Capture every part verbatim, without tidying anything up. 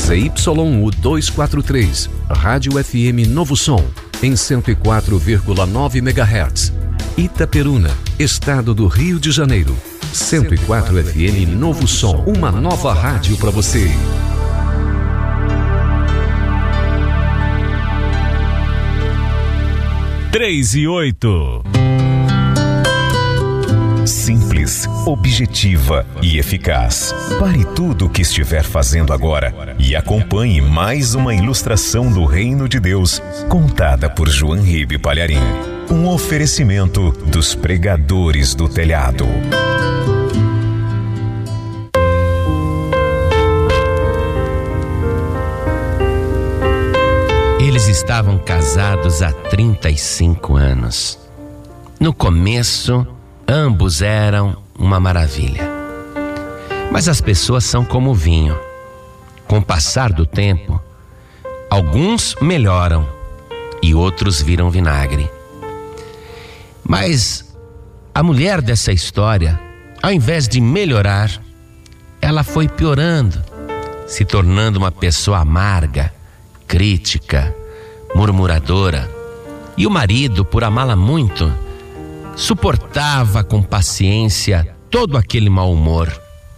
Z Y U duzentos e quarenta e três, Rádio F M Novo Som, em cento e quatro vírgula nove megahertz. Itaperuna, Estado do Rio de Janeiro. cento e quatro F M Novo Som, uma nova rádio para você. três e oito. Simples, objetiva e eficaz. Pare tudo o que estiver fazendo agora e acompanhe mais uma ilustração do Reino de Deus, contada por João Ribe Palharim. Um oferecimento dos pregadores do telhado. Eles estavam casados há trinta e cinco anos. No começo, ambos eram uma maravilha. Mas as pessoas são como o vinho. Com o passar do tempo, alguns melhoram e outros viram vinagre. Mas a mulher dessa história, ao invés de melhorar, ela foi piorando, se tornando uma pessoa amarga, crítica, murmuradora. E o marido, por amá-la muito, suportava com paciência todo aquele mau humor.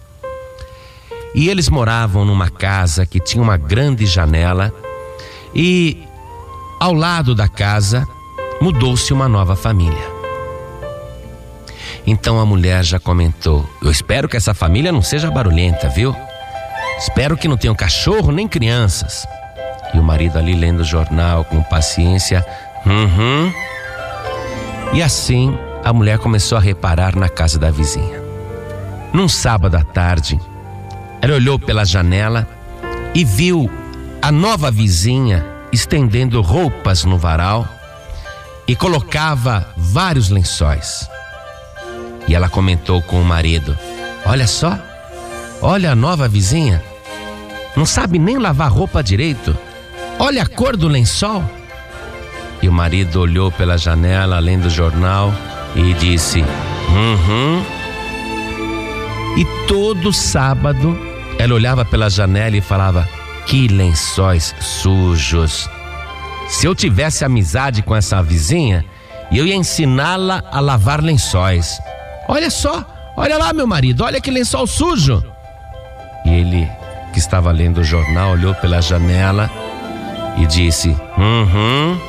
E eles moravam numa casa que tinha uma grande janela e ao lado da casa mudou-se uma nova família. Então a mulher já comentou: eu espero que essa família não seja barulhenta, viu? Espero que não tenham cachorro nem crianças. E o marido ali lendo o jornal com paciência, uhum. E assim a mulher começou a reparar na casa da vizinha. Num sábado à tarde, ela olhou pela janela e viu a nova vizinha estendendo roupas no varal e colocava vários lençóis. E ela comentou com o marido: olha só, olha a nova vizinha, não sabe nem lavar roupa direito, olha a cor do lençol. E o marido olhou pela janela, lendo o jornal, e disse: uhum. E todo sábado ela olhava pela janela e falava: que lençóis sujos. Se eu tivesse amizade com essa vizinha, eu ia ensiná-la a lavar lençóis. Olha só, olha lá, meu marido, olha que lençol sujo. E ele, que estava lendo o jornal, olhou pela janela e disse: uhum.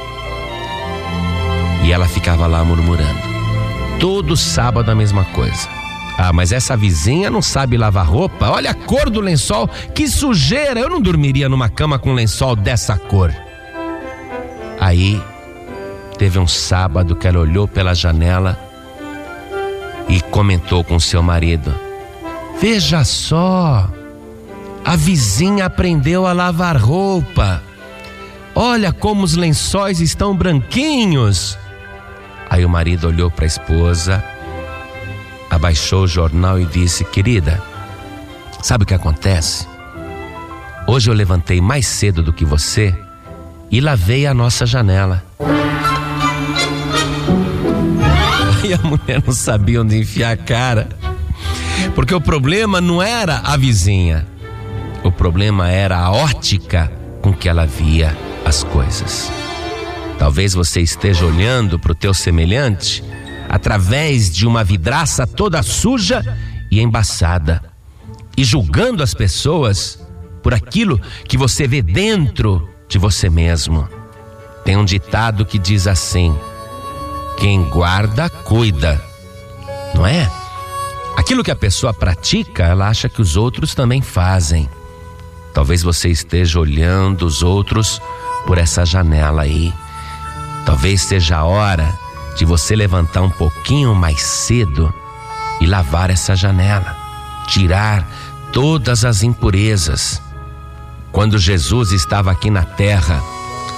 E ela ficava lá murmurando. Todo sábado a mesma coisa. Ah, mas essa vizinha não sabe lavar roupa. Olha a cor do lençol, que sujeira. Eu não dormiria numa cama com um lençol dessa cor. Aí teve um sábado que ela olhou pela janela e comentou com seu marido: veja só, a vizinha aprendeu a lavar roupa. Olha como os lençóis estão branquinhos. Aí o marido olhou para a esposa, abaixou o jornal e disse: querida, sabe o que acontece? Hoje eu levantei mais cedo do que você e lavei a nossa janela. E a mulher não sabia onde enfiar a cara, porque o problema não era a vizinha, o problema era a ótica com que ela via as coisas. Talvez você esteja olhando para o teu semelhante através de uma vidraça toda suja e embaçada, e julgando as pessoas por aquilo que você vê dentro de você mesmo. Tem um ditado que diz assim: quem guarda, cuida. Não é? Aquilo que a pessoa pratica, ela acha que os outros também fazem. Talvez você esteja olhando os outros por essa janela aí. Talvez seja a hora de você levantar um pouquinho mais cedo e lavar essa janela, tirar todas as impurezas. Quando Jesus estava aqui na terra,